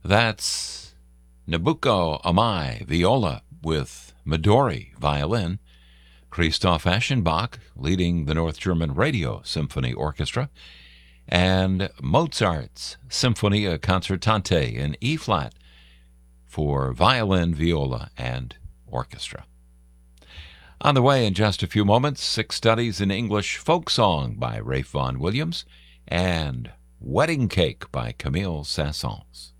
That's Nabucco Amai viola with Midori violin, Christoph Aschenbach leading the North German Radio Symphony Orchestra, and Mozart's Symphonia Concertante in E-flat for violin, viola, and orchestra. On the way in just a few moments, 6 Studies in English Folk Song by Rafe Vaughan Williams and Wedding Cake by Camille Saint-Saëns.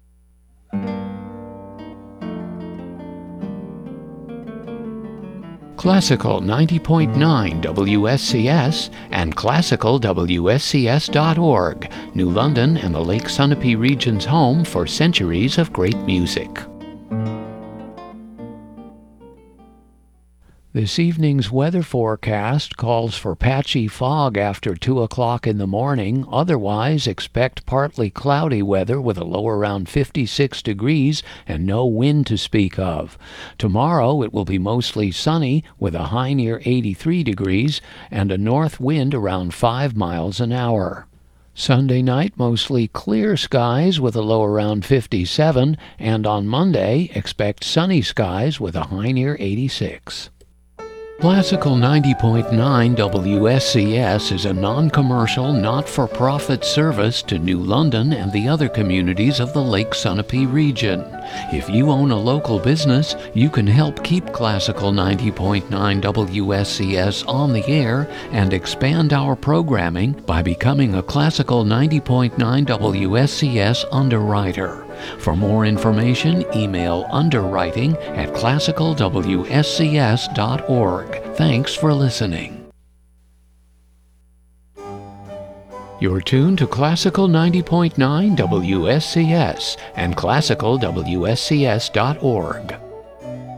Classical 90.9 WSCS and classicalwscs.org, New London and the Lake Sunapee region's home for centuries of great music. This evening's weather forecast calls for patchy fog after 2 o'clock in the morning. Otherwise, expect partly cloudy weather with a low around 56 degrees and no wind to speak of. Tomorrow it will be mostly sunny with a high near 83 degrees and a north wind around 5 miles an hour. Sunday night, mostly clear skies with a low around 57, and on Monday, expect sunny skies with a high near 86. Classical 90.9 WSCS is a non-commercial, not-for-profit service to New London and the other communities of the Lake Sunapee region. If you own a local business, you can help keep Classical 90.9 WSCS on the air and expand our programming by becoming a Classical 90.9 WSCS underwriter. For more information, email underwriting@classicalwscs.org. Thanks for listening. You're tuned to Classical 90.9 WSCS and classicalwscs.org.